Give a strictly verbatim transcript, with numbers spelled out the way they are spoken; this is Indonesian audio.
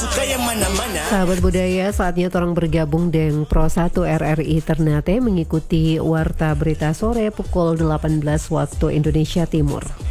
suka yang mana-mana. Sahabat budaya, saatnya orang bergabung dengan Pro satu R R I Ternate mengikuti Warta Berita Sore pukul delapan belas waktu Indonesia Timur.